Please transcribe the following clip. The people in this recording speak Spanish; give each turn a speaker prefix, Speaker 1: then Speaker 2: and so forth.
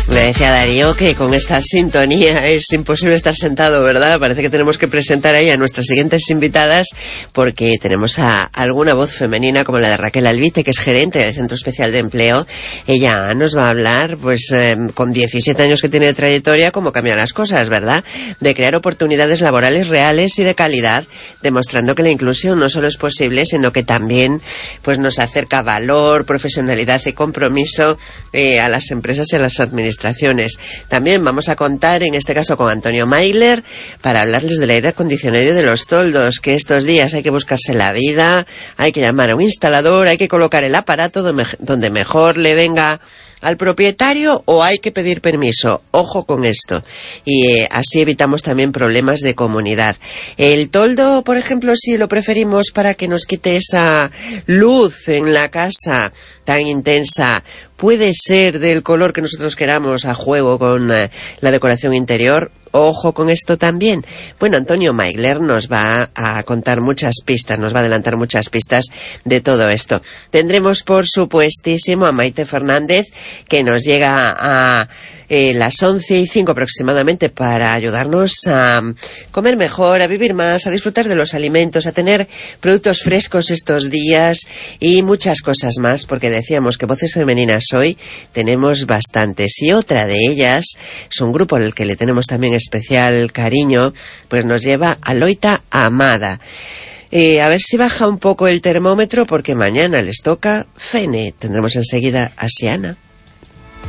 Speaker 1: Le decía Darío que con esta sintonía es imposible estar sentado, ¿verdad? Parece que tenemos que presentar ahí a nuestras siguientes invitadas porque tenemos a alguna voz femenina como la de Raquel Albite, que es gerente del Centro Especial de Empleo. Ella nos va a hablar, pues con 17 años que tiene de trayectoria, cómo cambian las cosas, ¿verdad? De crear oportunidades laborales reales y de calidad, demostrando que la inclusión no solo es posible, sino que también pues nos acerca valor, profesionalidad y compromiso a las empresas y a las administraciones. También vamos a contar, en este caso, con Antonio Maigler para hablarles del aire acondicionado y de los toldos, que estos días hay que buscarse la vida, hay que llamar a un instalador, hay que colocar el aparato donde mejor le venga al propietario o hay que pedir permiso. Ojo con esto. Y así evitamos también problemas de comunidad. El toldo, por ejemplo, si lo preferimos para que nos quite esa luz en la casa tan intensa, puede ser del color que nosotros queramos, a juego con la decoración interior. Ojo con esto también. Bueno, Antonio Maigler nos va a contar muchas pistas, nos va a adelantar muchas pistas de todo esto. Tendremos, por supuestísimo, a Maite Fernández, que nos llega a las 11:05 aproximadamente para ayudarnos a comer mejor, a vivir más, a disfrutar de los alimentos, a tener productos frescos estos días y muchas cosas más, porque decíamos que voces femeninas hoy tenemos bastantes, y otra de ellas es un grupo al que le tenemos también especial cariño, pues nos lleva a Loita Amada. A ver si baja un poco el termómetro, porque mañana les toca Fene. Tendremos enseguida a Siana.